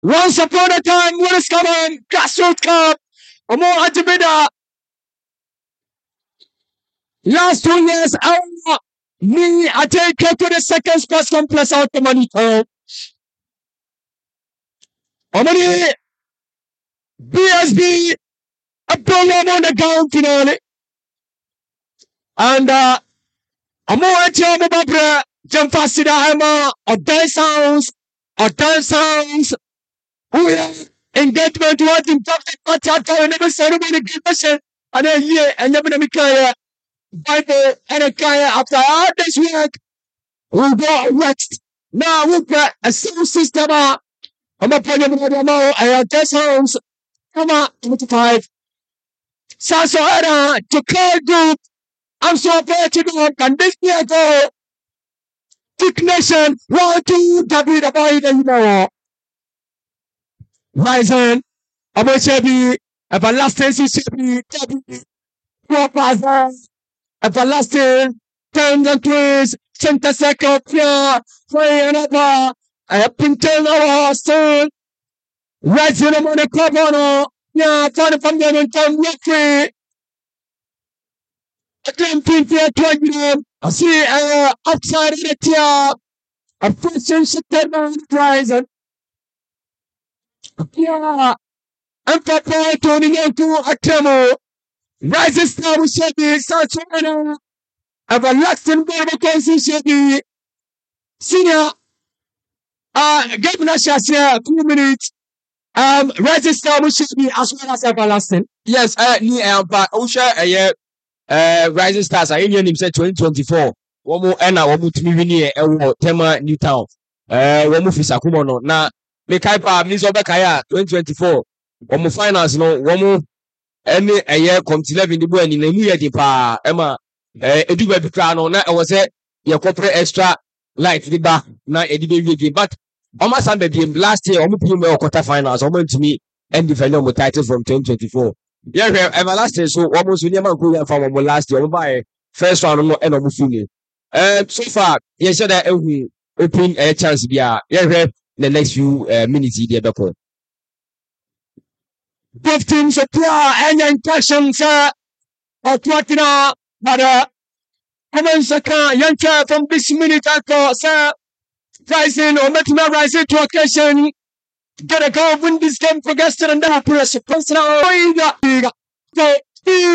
Once upon a time, what is coming? Grassroots Cup. Omo Ajibida. Last 2 years, I take her to the second sports complex out of Manito. Omani BSB a program on the ground finale. And Omo Etienne Babre, Jump Fasida Emma, or dance sounds. Who engagement was in top chapter and never ceremony question. And then here and never Mikaya Bible and a kaya after all this work. We'll go next. Now we've got a sound system. I'm a problem with the test homes. Come on, 25. Sasso Era to call group. I'm so fortunate to go. Can this be a goal? Tick Nation, 1, 2, W, the boy, you know. Ryzen, Amochebi, Everlasting CCB, W, Proper, Everlasting, Turns and Twins, Center Second, Pure, Free another, Pintel, Austin, Ryzen, I'm on the club, yeah, turn from them and turn free. I can't think for 20. I see outside of the tier, a person should turn on the Ryzen. Yeah. And Papa turning into a demo. Rising Star with Shady, Sanchona, Everlasting Bible Shady, Senior, Governor Shasia, 2 minutes. Rising Star with Shady as well as Everlasting. Yes, but Osha, Rising Stars, I Indian himself 2024. One more and one more to me near Tema Newtown. One more Fisakumono. Now, Mekaipa, Mizobakaya 2024. One more finals, no, one more. Any a year come to 11 the boy in the year pa Emma edu be no na was say your corporate extra light the back na edibe game but almost some be last year almost play quarter finals almost to me and defend the title from 2024 yeah everlasting so almost we never go from last year by first round no and almost finish so far yes that open a chance be yeah the next few minutes there be 15 supply and impressions of what you know, but Saka, Yanka from this minute, sir, rising or making a rising to occasion. Gotta go win this game for Gaston and that press. Personal,